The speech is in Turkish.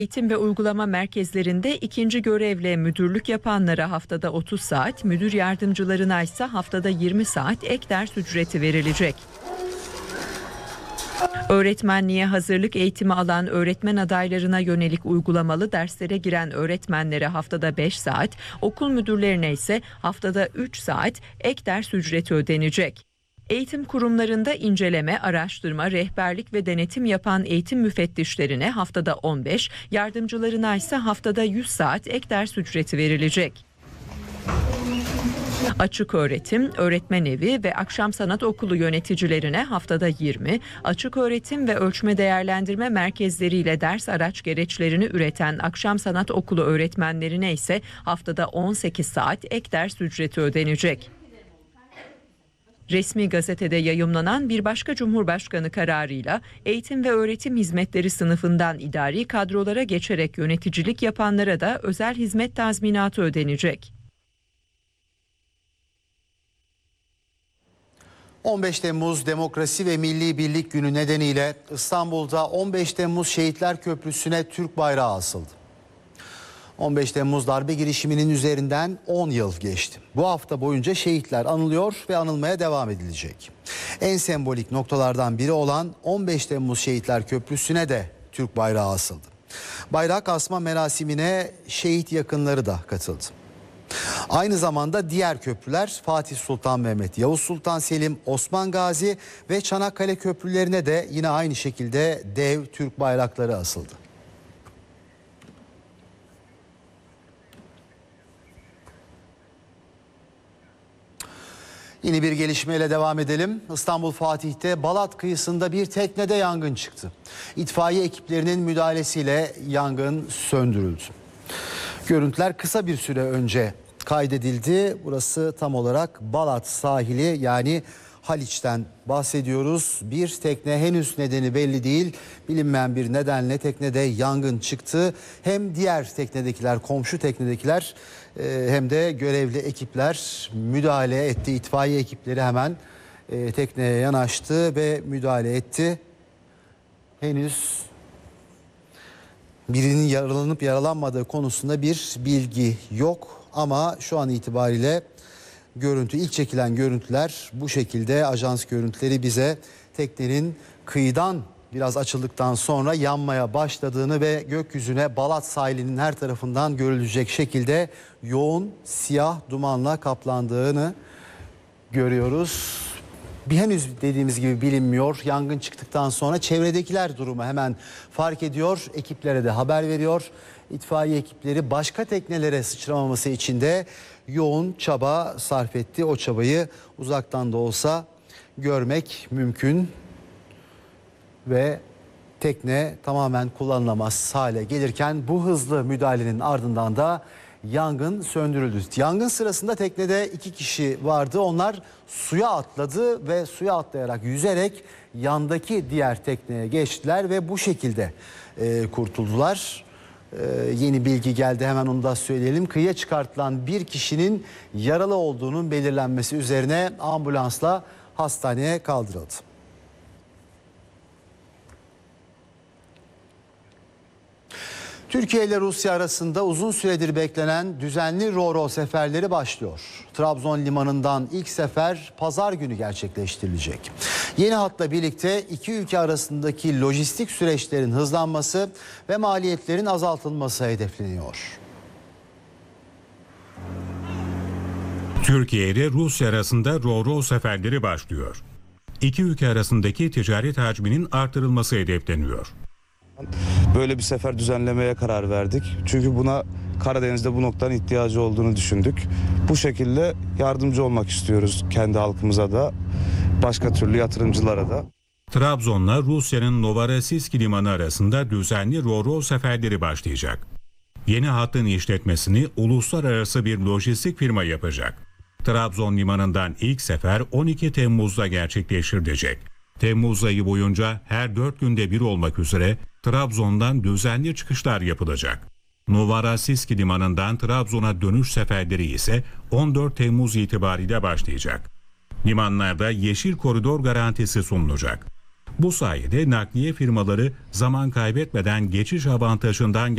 Eğitim ve uygulama merkezlerinde ikinci görevle müdürlük yapanlara haftada 30 saat, müdür yardımcılarına ise haftada 20 saat ek ders ücreti verilecek. Öğretmenliğe hazırlık eğitimi alan öğretmen adaylarına yönelik uygulamalı derslere giren öğretmenlere haftada 5 saat, okul müdürlerine ise haftada 3 saat ek ders ücreti ödenecek. Eğitim kurumlarında inceleme, araştırma, rehberlik ve denetim yapan eğitim müfettişlerine haftada 15, yardımcılarına ise haftada 100 saat ek ders ücreti verilecek. Açık öğretim, öğretmen evi ve akşam sanat okulu yöneticilerine haftada 20, açık öğretim ve ölçme değerlendirme merkezleriyle ders araç gereçlerini üreten akşam sanat okulu öğretmenlerine ise haftada 18 saat ek ders ücreti ödenecek. Resmi gazetede yayımlanan bir başka Cumhurbaşkanı kararıyla eğitim ve öğretim hizmetleri sınıfından idari kadrolara geçerek yöneticilik yapanlara da özel hizmet tazminatı ödenecek. 15 Temmuz Demokrasi ve Milli Birlik Günü nedeniyle İstanbul'da 15 Temmuz Şehitler Köprüsü'ne Türk bayrağı asıldı. 15 Temmuz darbe girişiminin üzerinden 10 yıl geçti. Bu hafta boyunca şehitler anılıyor ve anılmaya devam edilecek. En sembolik noktalardan biri olan 15 Temmuz Şehitler Köprüsü'ne de Türk bayrağı asıldı. Bayrak asma merasimine şehit yakınları da katıldı. Aynı zamanda diğer köprüler Fatih Sultan Mehmet, Yavuz Sultan Selim, Osman Gazi ve Çanakkale köprülerine de yine aynı şekilde dev Türk bayrakları asıldı. Yeni bir gelişmeyle devam edelim. İstanbul Fatih'te Balat kıyısında bir teknede yangın çıktı. İtfaiye ekiplerinin müdahalesiyle yangın söndürüldü. Görüntüler kısa bir süre önce kaydedildi. Burası tam olarak Balat sahili, yani Haliç'ten bahsediyoruz. Bir tekne, henüz nedeni belli değil, bilinmeyen bir nedenle teknede yangın çıktı. Hem diğer teknedekiler, komşu teknedekiler hem de görevli ekipler müdahale etti. İtfaiye ekipleri hemen tekneye yanaştı ve müdahale etti. Henüz birinin yaralanıp yaralanmadığı konusunda bir bilgi yok ama şu an itibariyle ilk çekilen görüntüler bu şekilde. Ajans görüntüleri bize teknenin kıyıdan biraz açıldıktan sonra yanmaya başladığını ve gökyüzüne Balat sahilinin her tarafından görülecek şekilde yoğun siyah dumanla kaplandığını görüyoruz. Henüz dediğimiz gibi bilinmiyor. Yangın çıktıktan sonra çevredekiler durumu hemen fark ediyor. Ekiplere de haber veriyor. İtfaiye ekipleri başka teknelere sıçramaması için de yoğun çaba sarf etti. O çabayı uzaktan da olsa görmek mümkün. Ve tekne tamamen kullanılamaz hale gelirken bu hızlı müdahalenin ardından da yangın söndürüldü. Yangın sırasında teknede 2 kişi vardı. Onlar suya atladı ve suya atlayarak yüzerek yandaki diğer tekneye geçtiler ve bu şekilde kurtuldular. Yeni bilgi geldi, hemen onu da söyleyelim. Kıyıya çıkartılan bir kişinin yaralı olduğunun belirlenmesi üzerine ambulansla hastaneye kaldırıldı. Türkiye ile Rusya arasında uzun süredir beklenen düzenli Ro-Ro seferleri başlıyor. Trabzon limanından ilk sefer pazar günü gerçekleştirilecek. Yeni hatla birlikte iki ülke arasındaki lojistik süreçlerin hızlanması ve maliyetlerin azaltılması hedefleniyor. Türkiye ile Rusya arasında Ro-Ro seferleri başlıyor. İki ülke arasındaki ticaret hacminin artırılması hedefleniyor. Böyle bir sefer düzenlemeye karar verdik. Çünkü buna Karadeniz'de bu noktanın ihtiyacı olduğunu düşündük. Bu şekilde yardımcı olmak istiyoruz kendi halkımıza da, başka türlü yatırımcılara da. Trabzon'la Rusya'nın Novorossiysk limanı arasında düzenli Ro-Ro seferleri başlayacak. Yeni hattın işletmesini uluslararası bir lojistik firma yapacak. Trabzon limanından ilk sefer 12 Temmuz'da gerçekleştirilecek. Temmuz ayı boyunca her 4 günde bir olmak üzere Trabzon'dan düzenli çıkışlar yapılacak. Novorossiysk limanından Trabzon'a dönüş seferleri ise 14 Temmuz itibariyle başlayacak. Limanlarda yeşil koridor garantisi sunulacak. Bu sayede nakliye firmaları zaman kaybetmeden geçiş avantajından